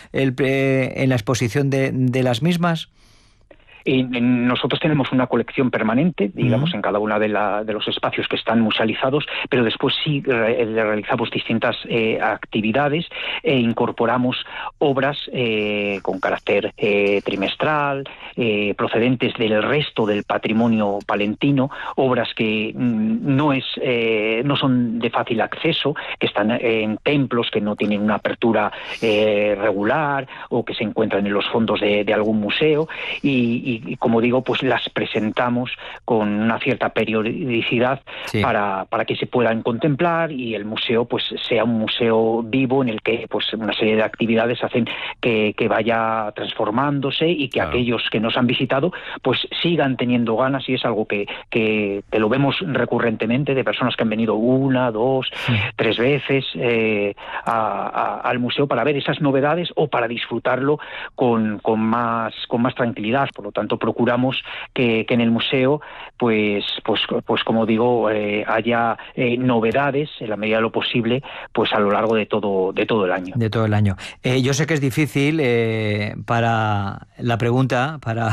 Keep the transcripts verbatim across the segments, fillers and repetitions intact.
el, eh, en la exposición de, de las mismas? En, en, nosotros tenemos una colección permanente, digamos, uh-huh. en cada uno de, la, de los espacios que están musealizados, pero después sí re, realizamos distintas eh, actividades e incorporamos obras eh, con carácter eh, trimestral, eh, procedentes del resto del patrimonio palentino, obras que mm, no, es, eh, no son de fácil acceso, que están en templos que no tienen una apertura eh, regular o que se encuentran en los fondos de, de algún museo y, y Y, como digo, pues las presentamos con una cierta periodicidad sí. para, para que se puedan contemplar y el museo pues sea un museo vivo en el que pues una serie de actividades hacen que, que vaya transformándose y que claro. aquellos que nos han visitado pues sigan teniendo ganas, y es algo que, que, que lo vemos recurrentemente de personas que han venido una, dos, sí. tres veces eh, a, a, al museo para ver esas novedades o para disfrutarlo con, con, más, con más tranquilidad. Por lo tanto, procuramos que, que en el museo, pues, pues, pues como digo, eh, haya eh, novedades en la medida de lo posible, pues a lo largo de todo, de todo el año. De todo el año. Eh, yo sé que es difícil eh, para la pregunta, para,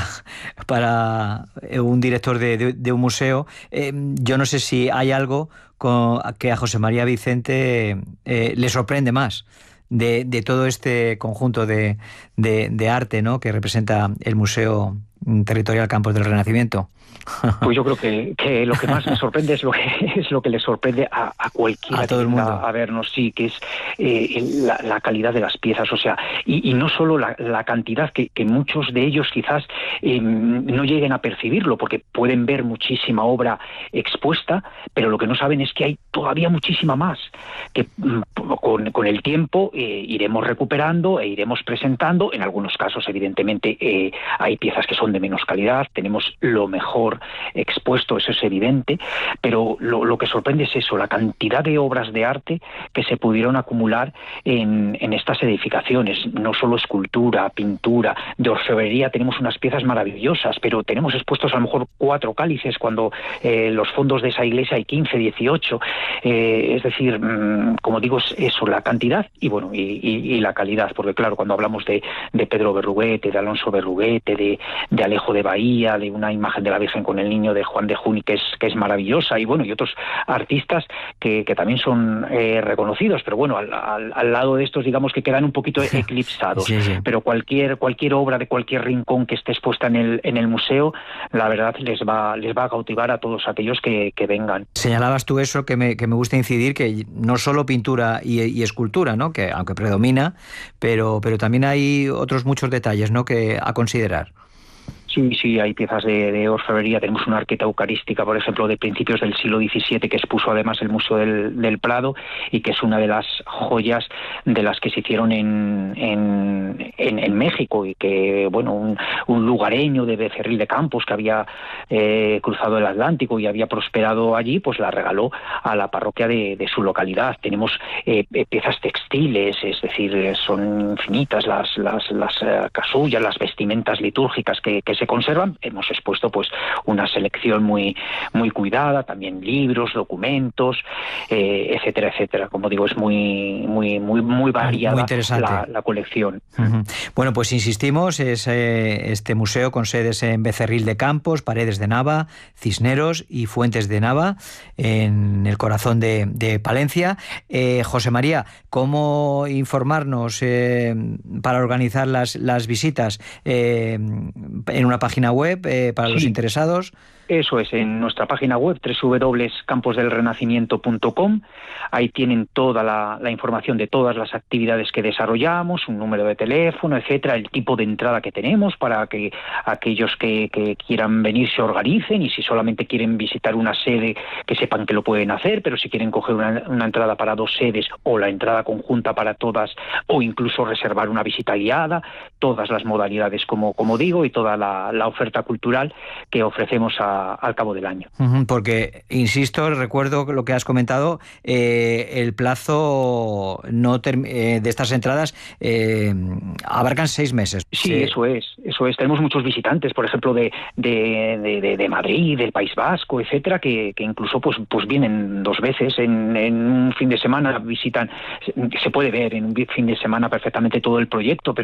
para un director de, de, de un museo. Eh, yo no sé si hay algo con, que a José María Vicente eh, le sorprende más. De, de todo este conjunto de, de, de arte, ¿no?, que representa el Museo Territorial Campos del Renacimiento. Pues yo creo que, que lo que más me sorprende es lo que es lo que le sorprende a, a cualquiera a todo el mundo a vernos, sí, que es eh, la, la calidad de las piezas, o sea, y, y no solo la, la cantidad, que, que muchos de ellos quizás eh, no lleguen a percibirlo, porque pueden ver muchísima obra expuesta, pero lo que no saben es que hay todavía muchísima más, que con, con el tiempo eh, iremos recuperando e iremos presentando. En algunos casos, evidentemente, eh, hay piezas que son de menos calidad, tenemos lo mejor expuesto, eso es evidente, pero lo, lo que sorprende es eso, la cantidad de obras de arte que se pudieron acumular en, en estas edificaciones, no solo escultura, pintura, de orfebrería, tenemos unas piezas maravillosas, pero tenemos expuestos a lo mejor cuatro cálices cuando eh, los fondos de esa iglesia hay quince, dieciocho, eh, es decir, mmm, como digo, es eso, la cantidad y bueno, y, y, y la calidad, porque claro, cuando hablamos de, de Pedro Berruguete, de Alonso Berruguete, de, de Alejo de Bahía, de una imagen de la Virgen con el niño de Juan de Juni que es que es maravillosa, y bueno, y otros artistas que, que también son eh, reconocidos, pero bueno, al, al, al lado de estos, digamos que quedan un poquito eclipsados, sí, sí. Pero cualquier cualquier obra de cualquier rincón que esté expuesta en el en el museo, la verdad les va les va a cautivar a todos aquellos que, que vengan. Señalabas tú eso que me, que me gusta incidir, que no solo pintura y, y escultura, ¿no?, que aunque predomina, pero pero también hay otros muchos detalles, ¿no?, que a considerar. Sí, sí, hay piezas de, de orfebrería. Tenemos una arqueta eucarística, por ejemplo, de principios del siglo diecisiete, que expuso además el Museo del, del Prado, y que es una de las joyas de las que se hicieron en, en, en, en México, y que, bueno, un, un lugareño de Becerril de Campos que había eh, cruzado el Atlántico y había prosperado allí, pues la regaló a la parroquia de, de su localidad. Tenemos eh, piezas textiles, es decir, son infinitas las, las, las uh, casullas, las vestimentas litúrgicas que, que se conservan. Hemos expuesto pues una selección muy muy cuidada, también libros, documentos, eh, etcétera, etcétera. Como digo, es muy muy muy muy variada muy la, la colección. Uh-huh. Bueno, pues insistimos, es eh, este museo con sedes en Becerril de Campos, Paredes de Nava, Cisneros y Fuentes de Nava, en el corazón de, de Palencia. Eh, José María, ¿cómo informarnos eh, para organizar las, las visitas? Eh, en una página web eh, para sí. los interesados. Eso es, en nuestra página web doble u doble u doble u punto campos del renacimiento punto com. Ahí tienen toda la, la información de todas las actividades que desarrollamos, un número de teléfono, etcétera, el tipo de entrada que tenemos para que aquellos que, que quieran venir se organicen, y si solamente quieren visitar una sede, que sepan que lo pueden hacer, pero si quieren coger una, una entrada para dos sedes o la entrada conjunta para todas, o incluso reservar una visita guiada, todas las modalidades, como, como digo, y toda la, la oferta cultural que ofrecemos a al cabo del año. Porque, insisto, recuerdo lo que has comentado, eh, el plazo no term- eh, de estas entradas eh, abarcan seis meses. Sí, sí, eso es, eso es. Tenemos muchos visitantes, por ejemplo, de, de, de, de Madrid, del País Vasco, etcétera, que, que incluso pues, pues vienen dos veces en, en un fin de semana, visitan, se puede ver en un fin de semana perfectamente todo el proyecto, pero